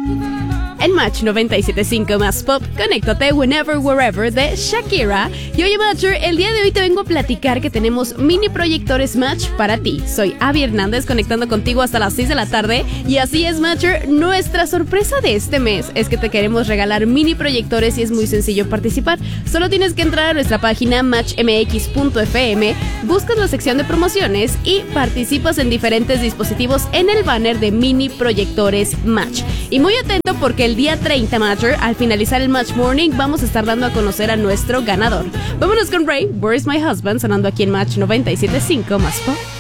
En Match 97.5 más pop, conéctate whenever, wherever de Shakira. Y oye, Matcher, el día de hoy te vengo a platicar que tenemos mini proyectores Match para ti. Soy Abby Hernández, conectando contigo hasta las 6 de la tarde. Y así es, Matcher, nuestra sorpresa de este mes es que te queremos regalar mini proyectores y es muy sencillo participar. Solo tienes que entrar a nuestra página matchmx.fm, buscas la sección de promociones y participas en diferentes dispositivos en el banner de mini proyectores Match. Y muy atento porque el día 30, Matcher, al finalizar el Match Morning, vamos a estar dando a conocer a nuestro ganador. Vámonos con Ray, Where is My Husband, sonando aquí en Match 97.5 más pop.